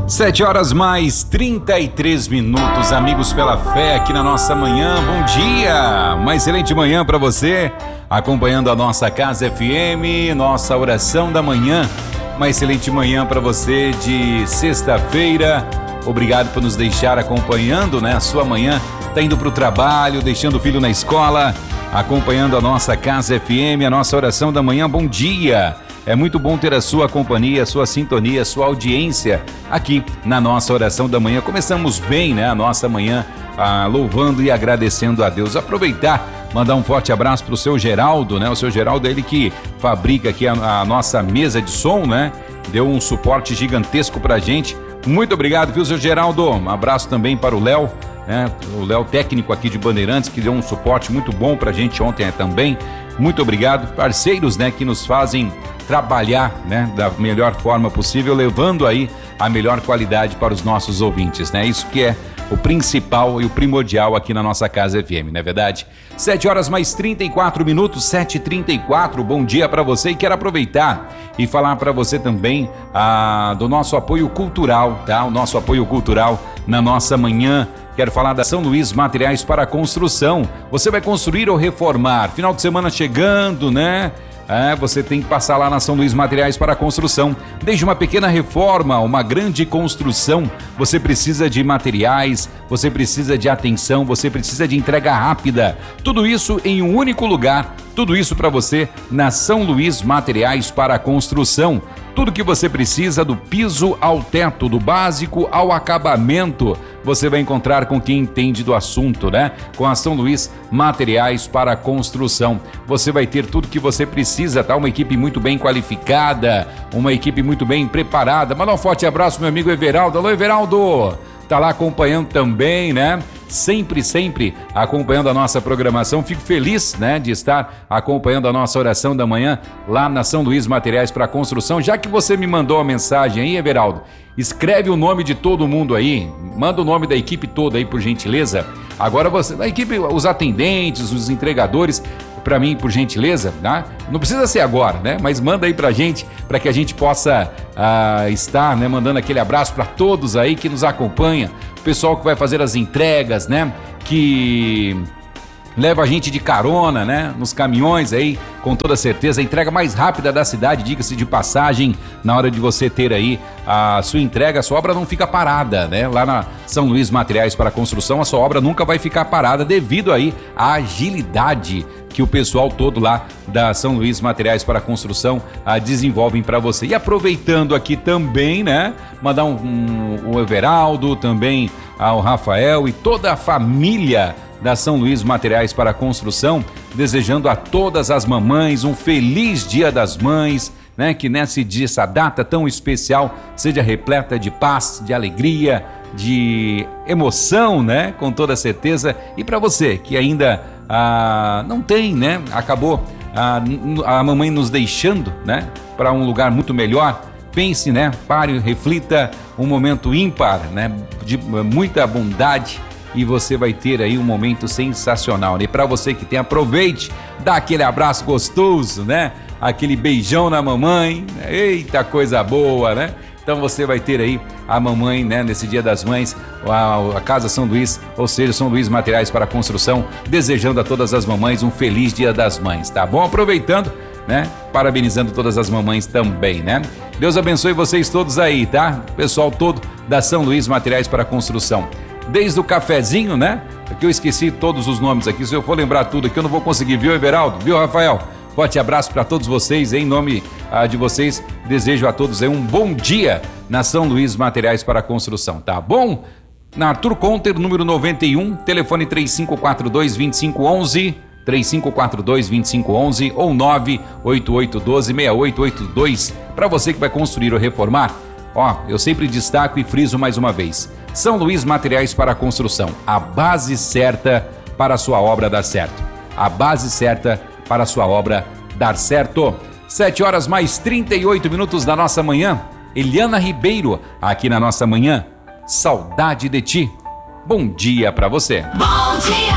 7 horas mais 33 minutos, amigos pela fé aqui na nossa manhã. Bom dia, uma excelente manhã para você, acompanhando a nossa Casa FM, nossa oração da manhã. Uma excelente manhã para você de sexta-feira. Obrigado por nos deixar acompanhando, né? A sua manhã, tá indo para o trabalho, deixando o filho na escola, acompanhando a nossa Casa FM, a nossa oração da manhã. Bom dia! É muito bom ter a sua companhia, a sua sintonia, a sua audiência aqui na nossa oração da manhã. Começamos bem, né? A nossa manhã louvando e agradecendo a Deus. Aproveitar, mandar um forte abraço para o seu Geraldo, né? O seu Geraldo, ele que fabrica aqui a nossa mesa de som, né? Deu um suporte gigantesco pra gente. Muito obrigado, viu, seu Geraldo? Um abraço também para o Léo, né? O Léo, técnico aqui de Bandeirantes, que deu um suporte muito bom pra gente ontem também. Muito obrigado. Parceiros, né, que nos fazem trabalhar, né, da melhor forma possível, levando aí a melhor qualidade para os nossos ouvintes, né? Isso que é o principal e o primordial aqui na nossa Casa FM, não é verdade? 7 horas mais 34 minutos, 7h34, bom dia para você, e quero aproveitar e falar para você também do nosso apoio cultural, tá? O nosso apoio cultural na nossa manhã. Quero falar da São Luís Materiais para Construção. Você vai construir ou reformar? Final de semana chegando, né? Você tem que passar lá na São Luís Materiais para Construção. Desde uma pequena reforma, uma grande construção, você precisa de materiais, você precisa de atenção, você precisa de entrega rápida. Tudo isso em um único lugar. Tudo isso para você na São Luís Materiais para Construção. Tudo que você precisa, do piso ao teto, do básico ao acabamento, você vai encontrar com quem entende do assunto, né? Com a São Luís Materiais para Construção. Você vai ter tudo que você precisa, tá? Uma equipe muito bem qualificada, uma equipe muito bem preparada. Manda um forte abraço, meu amigo Everaldo. Alô, Everaldo! Tá lá acompanhando também, né? Sempre acompanhando a nossa programação. Fico feliz, né, de estar acompanhando a nossa oração da manhã lá na São Luís Materiais para Construção. Já que você me mandou a mensagem aí, Everaldo, escreve o nome de todo mundo aí, manda o nome da equipe toda aí, por gentileza. Agora você, a equipe, os atendentes, os entregadores, para mim, por gentileza, né? Não precisa ser agora, né? Mas manda aí pra gente, para que a gente possa estar, né, mandando aquele abraço para todos aí que nos acompanha, o pessoal que vai fazer as entregas, né? Que leva a gente de carona, né? Nos caminhões aí, com toda certeza, a entrega mais rápida da cidade, diga-se de passagem, na hora de você ter aí a sua entrega, a sua obra não fica parada, né? Lá na São Luís Materiais para Construção, a sua obra nunca vai ficar parada devido aí à agilidade que o pessoal todo lá da São Luís Materiais para Construção desenvolvem para você. E aproveitando aqui também, né? Mandar o Everaldo, também ao Rafael e toda a família da São Luís Materiais para Construção, desejando a todas as mamães um feliz Dia das Mães, né? Que nesse dia, essa data tão especial, seja repleta de paz, de alegria, de emoção, né? Com toda certeza. E para você que ainda não tem, né? Acabou a mamãe nos deixando, né? Para um lugar muito melhor. Pense, né? Pare, reflita, um momento ímpar, né? De muita bondade. E você vai ter aí um momento sensacional, né? E para você que tem, aproveite, dá aquele abraço gostoso, né? Aquele beijão na mamãe, eita coisa boa, né? Então você vai ter aí a mamãe, né? Nesse Dia das Mães, a Casa São Luís, ou seja, São Luís Materiais para Construção, desejando a todas as mamães um feliz Dia das Mães, tá bom? Aproveitando, né? Parabenizando todas as mamães também, né? Deus abençoe vocês todos aí, tá? O pessoal todo da São Luís Materiais para Construção. Desde o cafezinho, né? Aqui eu esqueci todos os nomes aqui. Se eu for lembrar tudo aqui, eu não vou conseguir, viu, Everaldo? Viu, Rafael? Forte abraço para todos vocês. Em nome de vocês, desejo a todos aí um bom dia na São Luís Materiais para Construção, tá bom? Na Arthur Conter, número 91, telefone 3542-2511, 3542-2511 ou 98812-6882. Para você que vai construir ou reformar, ó, eu sempre destaco e friso mais uma vez. São Luís Materiais para Construção, a base certa para a sua obra dar certo. A base certa para a sua obra dar certo. 7 horas mais 38 minutos da nossa manhã. Eliana Ribeiro, aqui na nossa manhã. Saudade de ti. Bom dia para você. Bom dia.